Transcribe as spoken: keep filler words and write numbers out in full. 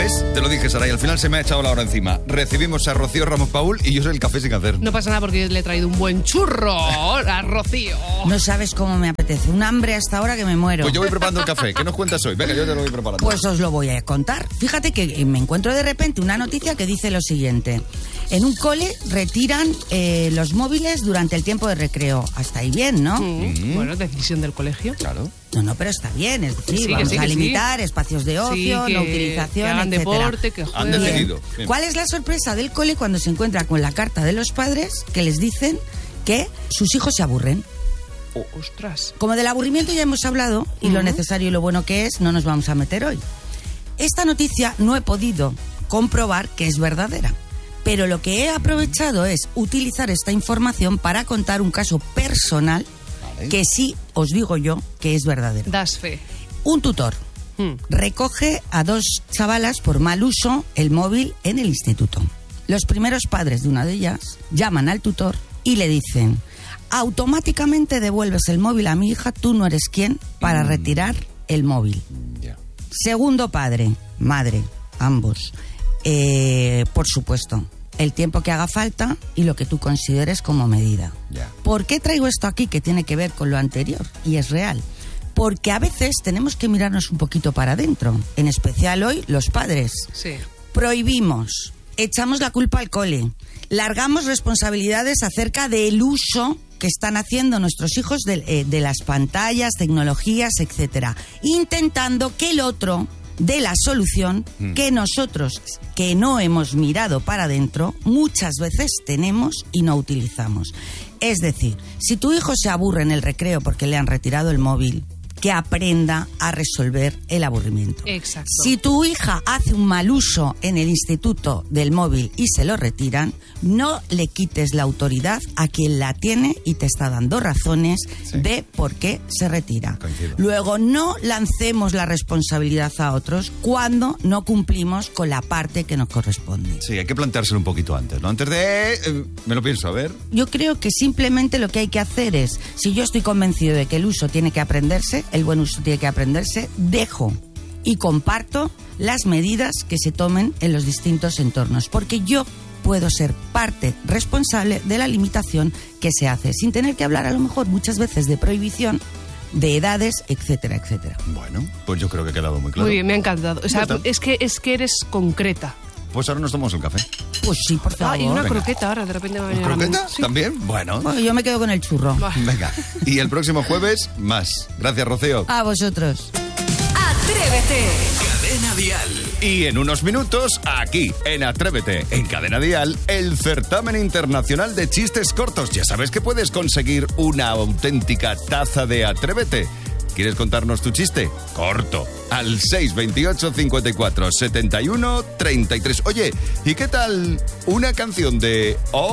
¿Ves? Te lo dije, Sara, y al final se me ha echado la hora encima. Recibimos a Rocío Ramos Paul y yo soy el café sin hacer. No pasa nada porque le he traído un buen churro a Rocío. No sabes cómo me apetece. Un hambre hasta ahora que me muero. Pues yo voy preparando el café. ¿Qué nos cuentas hoy? Venga, yo te lo voy preparando. Pues os lo voy a contar. Fíjate que me encuentro de repente una noticia que dice lo siguiente. En un cole retiran eh, los móviles durante el tiempo de recreo. Hasta ahí bien, ¿no? Mm. Bueno, decisión del colegio. Claro. No, no, pero está bien. Es decir, Sí, vamos sí, a sí. limitar espacios de ocio, Sí, que, no utilización, que hagan etcétera. deporte, que Han jueguen. decidido. Bien. ¿Cuál es la sorpresa del cole cuando se encuentra con la carta de los padres que les dicen que sus hijos se aburren? Oh, ostras. Como del aburrimiento ya hemos hablado, y lo Ujú. necesario y lo bueno que es, no nos vamos a meter hoy. Esta noticia no he podido comprobar que es verdadera, pero lo que he aprovechado es utilizar esta información para contar un caso personal Vale. que sí os digo yo que es verdadero. Das fe. Un tutor Mm. recoge a dos chavalas por mal uso el móvil en el instituto. Los primeros padres de una de ellas llaman al tutor y le dicen: automáticamente devuelves el móvil a mi hija, tú no eres quien para retirar el móvil. Ya. Segundo padre, madre, ambos, eh, por supuesto, el tiempo que haga falta y lo que tú consideres como medida. Ya. ¿Por qué traigo esto aquí que tiene que ver con lo anterior? Y es real. Porque a veces tenemos que mirarnos un poquito para adentro, en especial hoy los padres. Sí. Prohibimos, echamos la culpa al cole, largamos responsabilidades acerca del uso que están haciendo nuestros hijos de, eh, de las pantallas, tecnologías, etcétera, intentando que el otro dé la solución Mm. que nosotros, que no hemos mirado para adentro, muchas veces tenemos y no utilizamos. Es decir, si tu hijo se aburre en el recreo porque le han retirado el móvil, que aprenda a resolver el aburrimiento. Exacto. Si tu hija hace un mal uso en el instituto del móvil y se lo retiran, no le quites la autoridad a quien la tiene y te está dando razones Sí. de por qué se retira. Coincido. Luego, no lancemos la responsabilidad a otros cuando no cumplimos con la parte que nos corresponde. Sí, hay que planteárselo un poquito antes, ¿no? Antes de... eh, me lo pienso, a ver. Yo creo que simplemente lo que hay que hacer es, si yo estoy convencido de que el uso tiene que aprenderse, el buen uso tiene que aprenderse, dejo y comparto las medidas que se tomen en los distintos entornos, porque yo puedo ser parte responsable de la limitación que se hace, sin tener que hablar a lo mejor muchas veces de prohibición, de edades, etcétera, etcétera. Bueno, pues yo creo que ha quedado muy claro. Muy bien, me ha encantado. O sea, Ya está. es que, es que eres concreta. Pues ahora nos tomamos el café. Pues sí, por Ah, favor. y una venga. croqueta ahora, de repente me ha venido a la ¿Croqueta? mente. Sí. ¿También? Bueno. Bueno, yo me quedo con el churro. Va. Venga. Y el próximo jueves, más. Gracias, Rocío. A vosotros. Atrévete. Cadena Dial. Y en unos minutos, aquí, en Atrévete, en Cadena Dial, el certamen internacional de chistes cortos. Ya sabes que puedes conseguir una auténtica taza de Atrévete. ¿Quieres contarnos tu chiste? Corto. Al seis veintiocho cincuenta y cuatro setenta y uno treinta y tres. Oye, ¿y qué tal una canción de...